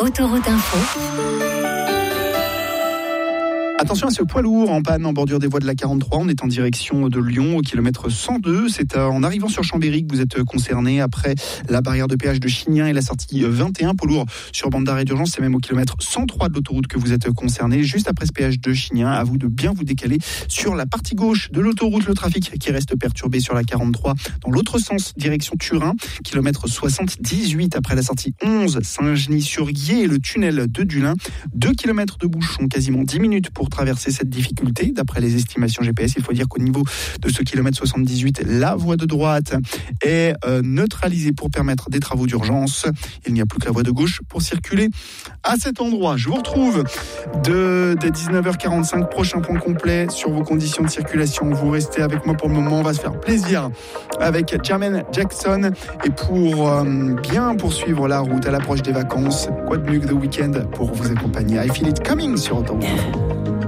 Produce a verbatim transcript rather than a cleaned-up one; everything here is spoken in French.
Autoroute Info. Attention à ce poids lourd en panne en bordure des voies de la quarante-trois. On est en direction de Lyon au kilomètre cent deux. C'est en arrivant sur Chambéry que vous êtes concerné après la barrière de péage de Chignin et la sortie vingt et un. Poids lourd sur bande d'arrêt d'urgence. C'est même au kilomètre cent trois de l'autoroute que vous êtes concerné. Juste après ce péage de Chignin, à vous de bien vous décaler sur la partie gauche de l'autoroute. Le trafic qui reste perturbé sur la quarante-trois dans l'autre sens, direction Turin. Kilomètre soixante-dix-huit après la sortie onze, Saint-Genis-sur-Guiers et le tunnel de Dulin. deux kilomètres de bouchon, quasiment dix minutes pour traverser cette difficulté. D'après les estimations G P S, il faut dire qu'au niveau de ce kilomètre soixante-dix-huit, la voie de droite est euh, neutralisée pour permettre des travaux d'urgence. Il n'y a plus que la voie de gauche pour circuler à cet endroit. Je vous retrouve de, dès dix-neuf heures quarante-cinq, prochain point complet sur vos conditions de circulation. Vous restez avec moi pour le moment, on va se faire plaisir avec Jermaine Jackson et pour euh, bien poursuivre la route à l'approche des vacances, quoi de mieux que The Weeknd pour vous accompagner. I Feel It Coming sur Autoroute.